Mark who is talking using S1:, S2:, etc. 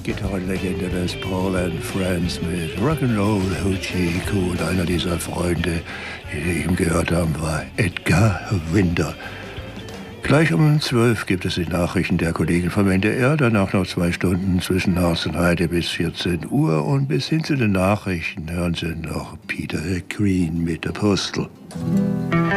S1: Gitarrenlegende des Paul and Friends mit Rock'n'Roll Hoochie Coo. Und einer dieser Freunde, die Sie eben gehört haben, war Edgar Winter. Gleich um 12 gibt es die Nachrichten der Kollegen vom NDR, danach noch 2 Stunden zwischen Haus und Heide bis 14 Uhr und bis hin zu den Nachrichten hören Sie noch Peter Green mit Apostel.